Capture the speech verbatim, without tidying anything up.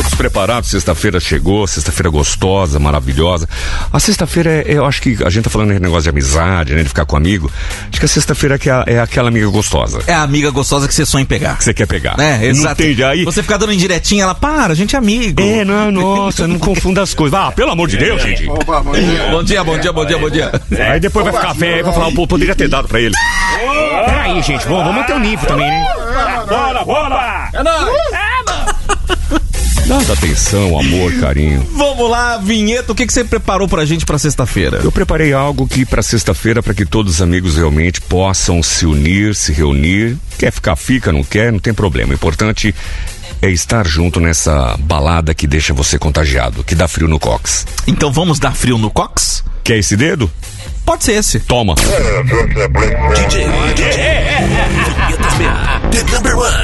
todos preparados, sexta-feira chegou, sexta-feira gostosa, maravilhosa. A sexta-feira, é, eu acho que a gente tá falando de negócio de amizade, né, de ficar com amigo. Acho que a sexta-feira é, que é, é aquela amiga gostosa. É a amiga gostosa que você sonha em pegar. Que você quer pegar. É, exato. Não entende aí? Você fica dando indiretinha, ela, para, a gente é amigo. É, não, nossa, não confunda as coisas. Ah, pelo amor de Deus, gente. Opa, bom dia. Bom dia, bom dia, bom dia, bom dia. Aí depois vai ficar feio, aí vai falar, pô, poderia ter dado pra ele. Peraí, gente, vamos, vamos manter o nível também, né? Bora, bora! É nóis! Dá atenção, amor, carinho. Vamos lá, vinheta, o que, que você preparou pra gente pra sexta-feira? Eu preparei algo que pra sexta-feira, pra que todos os amigos realmente possam se unir, se reunir. Quer ficar, fica, não quer, não tem problema. O importante é estar junto nessa balada que deixa você contagiado, que dá frio no cox. Então vamos dar frio no cox? Quer esse dedo? Pode ser esse. Toma. D J, D J, Vinhetas B, the number one.